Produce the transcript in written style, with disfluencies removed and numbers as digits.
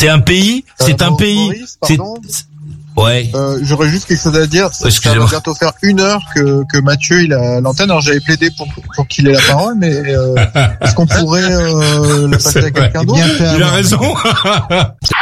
C'est un pays. Maurice, pardon. Ouais. J'aurais juste quelque chose à dire. Ça va bientôt faire 1 heure que Mathieu il a l'antenne. Alors j'avais plaidé pour qu'il ait la parole, mais est-ce qu'on pourrait la passer à quelqu'un d'autre? Il a raison.